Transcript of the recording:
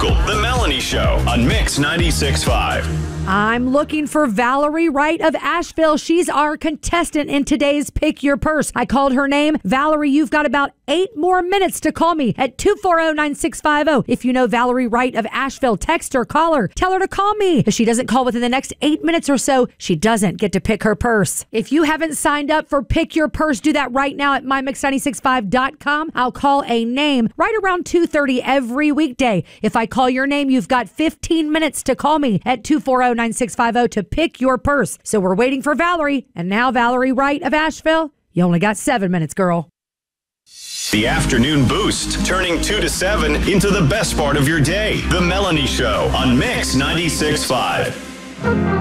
local. The Melanie Show on Mix 96.5. I'm looking for Valerie Wright of Asheville. She's our contestant in today's Pick Your Purse. I called her name. Valerie, you've got about 8 more minutes to call me at 240-9650. If you know Valerie Wright of Asheville, text her, call her, tell her to call me. If she doesn't call within the next 8 minutes or so, she doesn't get to pick her purse. If you haven't signed up for Pick Your Purse, do that right now at mymix965.com. I'll call a name right around 2:30 every weekday. If I call your name, you've got 15 minutes to call me at 240-9650 to pick your purse. So we're waiting for Valerie. And now Valerie Wright of Asheville, you only got 7 minutes, girl. The Afternoon Boost, turning 2 to 7 into the best part of your day. The Melanie Show on Mix 96.5.